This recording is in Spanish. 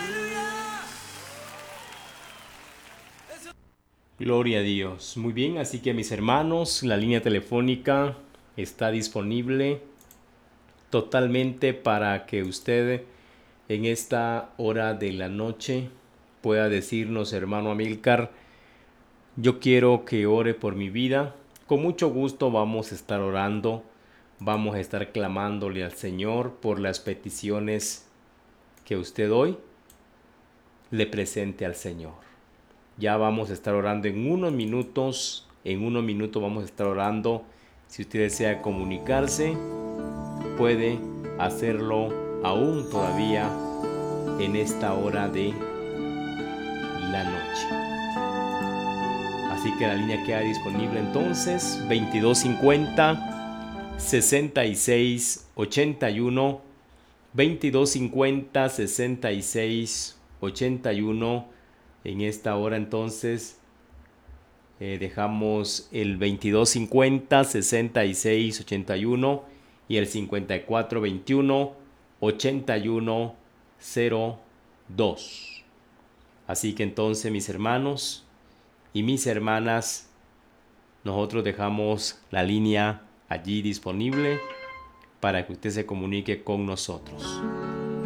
Gloria a Dios. Muy bien, así que mis hermanos, la línea telefónica está disponible totalmente para que usted en esta hora de la noche pueda decirnos, hermano Amílcar, yo quiero que ore por mi vida. Con mucho gusto vamos a estar orando, vamos a estar clamándole al Señor por las peticiones que usted hoy le presente al Señor. Ya vamos a estar orando en unos minutos. En unos minutos vamos a estar orando. Si usted desea comunicarse, puede hacerlo aún todavía en esta hora de la noche. Así que la línea queda disponible entonces 2250 6681 2250 6681. En esta hora entonces dejamos el 2250 6681 y el 5421 8102. Así que entonces, mis hermanos y mis hermanas, nosotros dejamos la línea allí disponible para que usted se comunique con nosotros.